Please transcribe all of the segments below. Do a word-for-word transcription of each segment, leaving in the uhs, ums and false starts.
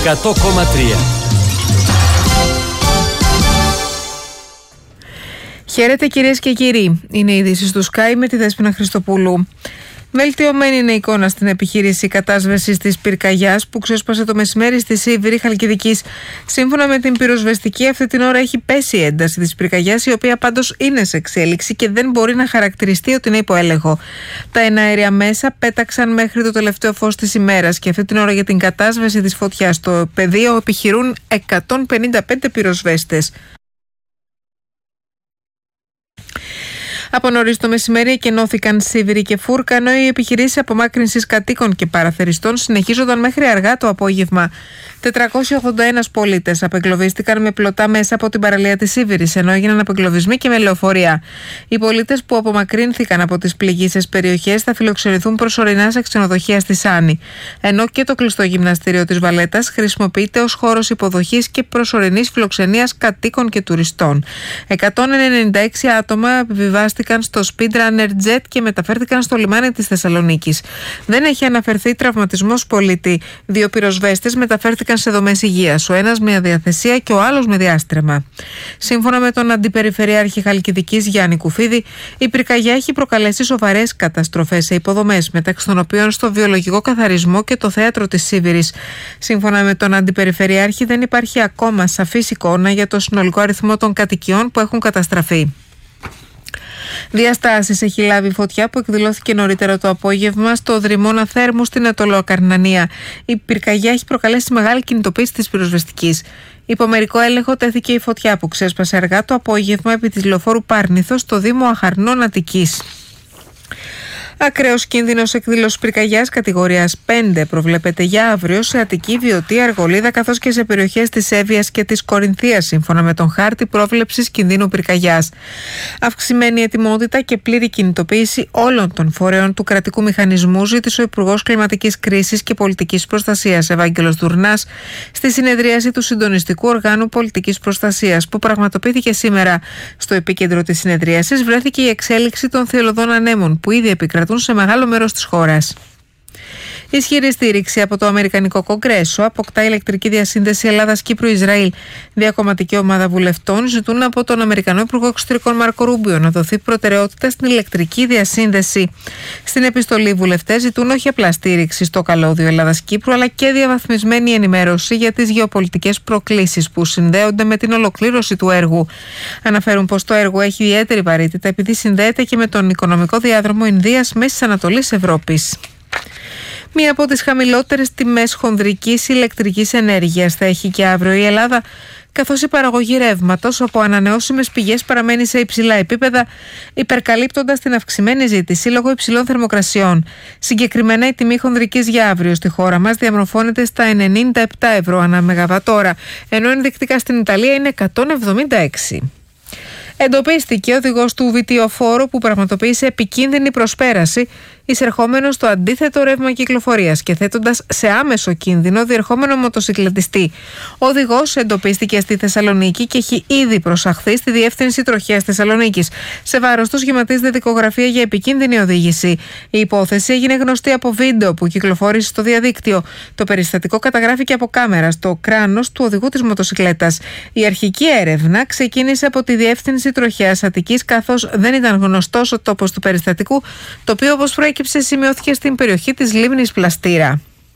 εκατό κόμμα τρία. Χαίρετε κυρίες και κύριοι. Είναι οι ειδήσεις του Sky με τη Δέσποινα Χριστοπούλου. Βελτιωμένη είναι η εικόνα στην επιχείρηση κατάσβεσης της πυρκαγιάς που ξέσπασε το μεσημέρι στη Σίβηρη Χαλκιδικής. Σύμφωνα με την πυροσβεστική, αυτή την ώρα έχει πέσει η ένταση της πυρκαγιάς, η οποία πάντως είναι σε εξέλιξη και δεν μπορεί να χαρακτηριστεί ότι είναι υπό έλεγχο. Τα εναέρια μέσα πέταξαν μέχρι το τελευταίο φως της ημέρας και αυτή την ώρα για την κατάσβεση της φωτιάς στο πεδίο επιχειρούν εκατόν πενήντα πέντε πυροσβέστες. Από νωρίς το μεσημέρι εκενώθηκαν Σίβηρη και Φούρκα, ενώ οι επιχειρήσεις απομάκρυνσης κατοίκων και παραθεριστών συνεχίζονταν μέχρι αργά το απόγευμα. τετρακόσιοι ογδόντα ένα πολίτες απεγκλωβίστηκαν με πλωτά μέσα από την παραλία της Σίβηρης, ενώ έγιναν απεγκλωβισμοί και με λεωφορεία. Οι πολίτες που απομακρύνθηκαν από τις πληγείσες περιοχές θα φιλοξενηθούν προσωρινά σε ξενοδοχεία στη Σάνη. Ενώ και το κλειστό γυμναστήριο της Βαλέτας χρησιμοποιείται ως χώρος υποδοχής και προσωρινής φιλοξενίας κατοίκων και τουριστών. εκατόν ενενήντα έξι άτομα επιβιβάστηκαν στο Speedrunner Jet και μεταφέρθηκαν στο λιμάνι της Θεσσαλονίκης. Δεν έχει αναφερθεί τραυματισμός πολίτη. Δύο πυροσβέστες μεταφέρθηκαν σε δομές υγείας, ο ένας με αδιαθεσία και ο άλλος με διάστρεμα. Σύμφωνα με τον Αντιπεριφερειάρχη Χαλκιδικής Γιάννη Κουφίδη, η πυρκαγιά έχει προκαλέσει σοβαρές καταστροφές σε υποδομές, μεταξύ των οποίων στο βιολογικό καθαρισμό και το θέατρο της Σίβηρης. Σύμφωνα με τον Αντιπεριφερειάρχη, δεν υπάρχει ακόμα σαφής εικόνα για το συνολικό αριθμό των κατοικιών που έχουν καταστραφεί. Διαστάσεις έχει λάβει φωτιά που εκδηλώθηκε νωρίτερα το απόγευμα στο Δρυμώνα Θέρμου στην Ατολοακαρνανία. Η πυρκαγιά έχει προκαλέσει μεγάλη κινητοποίηση της πυροσβεστικής. Υπό μερικό έλεγχο τέθηκε η φωτιά που ξέσπασε αργά το απόγευμα επί της λεωφόρου Πάρνηθος στο Δήμο Αχαρνών Αττικής. Ακραίος κίνδυνος εκδήλωσης πυρκαγιάς κατηγορίας πέντε προβλέπεται για αύριο σε Αττική, Βιωτή, Αργολίδα καθώς και σε περιοχές της Εύβοιας και της Κορινθίας, σύμφωνα με τον χάρτη πρόβλεψης κινδύνου πυρκαγιάς. Αυξημένη ετοιμότητα και πλήρη κινητοποίηση όλων των φορέων του κρατικού μηχανισμού ζήτησε ο Υπουργός Κλιματικής Κρίσης και Πολιτικής Προστασίας Ευάγγελος Δουρνάς στη συνεδρίαση του Συντονιστικού Οργάνου Πολιτικής Προστασίας που πραγματοποιήθηκε σήμερα. Στο επίκεντρο της συνεδρίασης βρέθηκε η εξέλιξη των θυελλωδών ανέμων που ήδη επικρατούν σε μεγάλο μέρος της χώρας. Ισχυρή στήριξη από το Αμερικανικό Κογκρέσο αποκτά ηλεκτρική διασύνδεση Ελλάδας-Κύπρου-Ισραήλ. Διακομματική ομάδα βουλευτών ζητούν από τον Αμερικανό Υπουργό Εξωτερικών Μάρκο Ρούμπιο να δοθεί προτεραιότητα στην ηλεκτρική διασύνδεση. Στην επιστολή, οι βουλευτές ζητούν όχι απλά στήριξη στο καλώδιο Ελλάδας-Κύπρου, αλλά και διαβαθμισμένη ενημέρωση για τις γεωπολιτικές προκλήσεις που συνδέονται με την ολοκλήρωση του έργου. Αναφέρουν πως το έργο έχει ιδιαίτερη βαρύτητα επειδή συνδέεται και με τον οικονομικό διάδρομο Ινδίας-Μέσης Ανατολής Ευρώπης. Μία από τις χαμηλότερες τιμές χονδρικής ηλεκτρικής ενέργειας θα έχει και αύριο η Ελλάδα, καθώς η παραγωγή ρεύματος από ανανεώσιμες πηγές παραμένει σε υψηλά επίπεδα, υπερκαλύπτοντας την αυξημένη ζήτηση λόγω υψηλών θερμοκρασιών. Συγκεκριμένα, η τιμή χονδρικής για αύριο στη χώρα μας διαμορφώνεται στα ενενήντα επτά ευρώ ανά μεγαβατόρα, ενώ ενδεικτικά στην Ιταλία είναι εκατόν εβδομήντα έξι. Εντοπίστηκε οδηγός του βιτιοφόρου που πραγματοποίησε επικίνδυνη προσπέραση εισερχόμενο στο αντίθετο ρεύμα κυκλοφορίας και θέτοντας σε άμεσο κίνδυνο διερχόμενο μοτοσυκλετιστή. Ο οδηγός εντοπίστηκε στη Θεσσαλονίκη και έχει ήδη προσαχθεί στη Διεύθυνση Τροχέας Θεσσαλονίκης. Σε βάρος του σχηματίζεται δικογραφία για επικίνδυνη οδήγηση. Η υπόθεση έγινε γνωστή από βίντεο που κυκλοφόρησε στο διαδίκτυο. Το περιστατικό καταγράφηκε από κάμερα στο κράνος του οδηγού της μοτοσυκλέτας. Η αρχική έρευνα ξεκίνησε από τη Διεύθυνση Τροχέας Αττικής, καθώς δεν ήταν γνωστός ο τόπος του περιστατικού, το οποίο, όπως προέκυψε, σημειώθηκε στην περιοχή της λίμνης Πλαστήρα.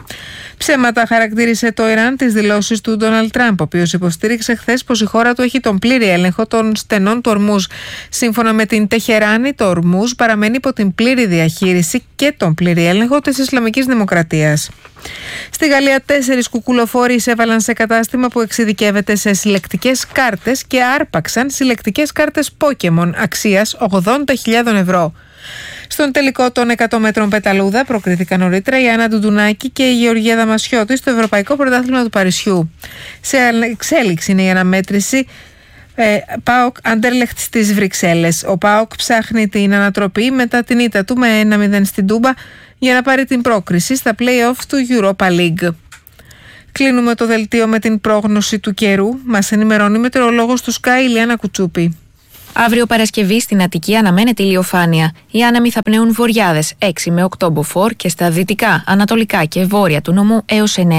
Ψέματα χαρακτήρισε το Ιράν τις δηλώσεις του Ντόναλντ Τραμπ, ο οποίος υποστήριξε χθες πως η χώρα του έχει τον πλήρη έλεγχο των στενών του Ορμούζ. Σύμφωνα με την Τεχεράνη, το Ορμούζ παραμένει υπό την πλήρη διαχείριση και τον πλήρη έλεγχο της Ισλαμικής Δημοκρατίας. Στη Γαλλία, τέσσερις κουκουλοφόροι εισέβαλαν σε κατάστημα που εξειδικεύεται σε συλλεκτικές κάρτες και άρπαξαν συλλεκτικές κάρτες Pokémon αξίας ογδόντα χιλιάδες ευρώ. Στον τελικό των εκατό μέτρων πεταλούδα προκρίθηκαν νωρίτερα η Άννα Ντουντουνάκη και η Γεωργία Δαμασιώτη στο Ευρωπαϊκό Πρωτάθλημα του Παρισιού. Σε εξέλιξη είναι η αναμέτρηση ε, ΠΑΟΚ Anderlecht στις Βρυξέλλες. Ο ΠΑΟΚ ψάχνει την ανατροπή μετά την ήττα του με ένα μηδέν στην Τούμπα για να πάρει την πρόκριση στα play-off του Europa League. Κλείνουμε το δελτίο με την πρόγνωση του καιρού. Μας ενημερώνει η μετεωρολόγος του Sky Ηλιάνα Κουτσούπη. Αύριο Παρασκευή στην Αττική αναμένεται ηλιοφάνεια. Οι άνεμοι θα πνέουν βορειάδες έξι με οκτώ μποφόρ και στα δυτικά, ανατολικά και βόρεια του νομού έως εννέα.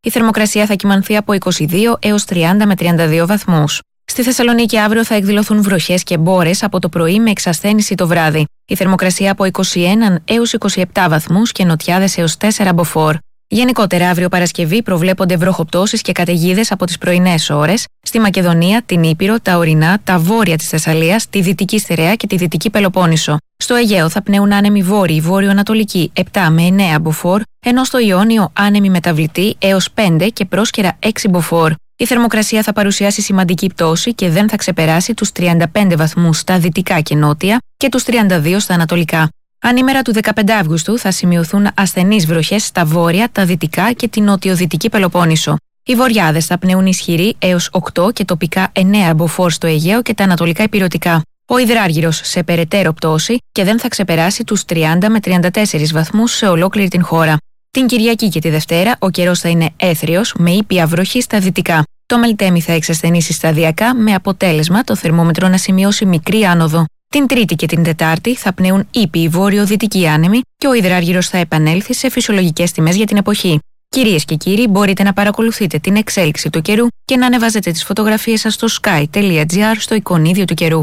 Η θερμοκρασία θα κυμανθεί από είκοσι δύο έως τριάντα με τριάντα δύο βαθμούς. Στη Θεσσαλονίκη αύριο θα εκδηλωθούν βροχές και μπόρες από το πρωί με εξασθένηση το βράδυ. Η θερμοκρασία από είκοσι ένα έως είκοσι επτά βαθμούς και νοτιάδες έως τέσσερα μποφόρ. Γενικότερα, αύριο Παρασκευή προβλέπονται βροχοπτώσεις και καταιγίδες από τις πρωινές ώρες στη Μακεδονία, την Ήπειρο, τα ορεινά, τα βόρεια της Θεσσαλίας, τη Δυτική Στερεά και τη Δυτική Πελοπόννησο. Στο Αιγαίο θα πνέουν άνεμοι βόρειοι, βόρειο-ανατολικοί επτά με εννέα μποφόρ, ενώ στο Ιόνιο άνεμοι μεταβλητοί έως πέντε και πρόσκαιρα έξι μποφόρ. Η θερμοκρασία θα παρουσιάσει σημαντική πτώση και δεν θα ξεπεράσει τους τριάντα πέντε βαθμούς στα δυτικά και νότια και τους τριάντα δύο στα ανατολικά. Ανήμερα του δεκαπέντε Αυγούστου θα σημειωθούν ασθενείς βροχές στα βόρεια, τα δυτικά και την νοτιοδυτική Πελοπόννησο. Οι βορειάδες θα πνέουν ισχυροί έως οκτώ και τοπικά εννέα μποφόρ στο Αιγαίο και τα ανατολικά ηπειρωτικά. Ο υδράργυρος σε περαιτέρω πτώση και δεν θα ξεπεράσει τους τριάντα με τριάντα τέσσερα βαθμούς σε ολόκληρη την χώρα. Την Κυριακή και τη Δευτέρα ο καιρός θα είναι έθριος με ήπια βροχή στα δυτικά. Το Μελτέμι θα εξασθενήσει σταδιακά με αποτέλεσμα το θερμόμετρο να σημειώσει μικρή άνοδο. Την Τρίτη και την Τετάρτη θα πνέουν ήπιοι βόρειο-δυτικοί άνεμοι και ο υδράργυρος θα επανέλθει σε φυσιολογικές τιμές για την εποχή. Κυρίες και κύριοι, μπορείτε να παρακολουθείτε την εξέλιξη του καιρού και να ανεβάζετε τις φωτογραφίες σας στο sky τελεία gr στο εικονίδιο του καιρού.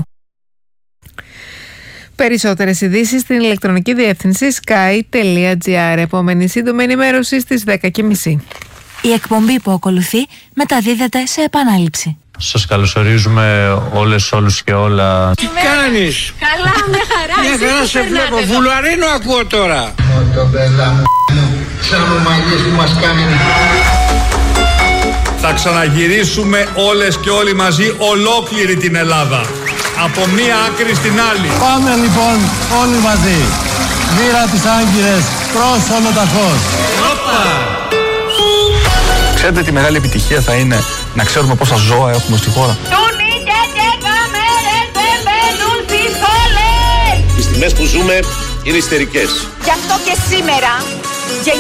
Περισσότερες ειδήσεις στην ηλεκτρονική διεύθυνση sky τελεία gr. Επόμενη σύντομη ενημέρωση στις δέκα και μισή. Η εκπομπή που ακολουθεί μεταδίδεται σε επανάληψη. Σας καλωσορίζουμε όλες, όλους και όλα. Τι κάνεις? Καλά, μια χαρά. Μια χαρά σε βλέπω. Βουλαρίνο ακούω τώρα. Μοτομπέλα μου, σαν ο μαγείς που μας κάνει. Θα ξαναγυρίσουμε όλες και όλοι μαζί ολόκληρη την Ελλάδα. Από μία άκρη στην άλλη. Πάμε λοιπόν όλοι μαζί. Μοίρα τις Άγκυρες προς Ολοταχώς. Ξέρετε τι μεγάλη επιτυχία θα είναι να ξέρουμε πόσα ζώα έχουμε στη χώρα. Τουνίκια και καμέρες δεν μπαίνουν στις σχολές. Οι στιγμές που ζούμε είναι ιστερικές. Γι' αυτό και σήμερα